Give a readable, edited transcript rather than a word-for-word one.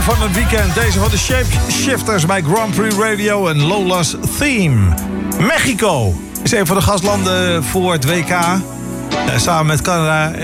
van het weekend. Deze van de Shapeshifters bij Grand Prix Radio en Lola's Theme. Mexico is een van de gastlanden voor het WK. Samen met Canada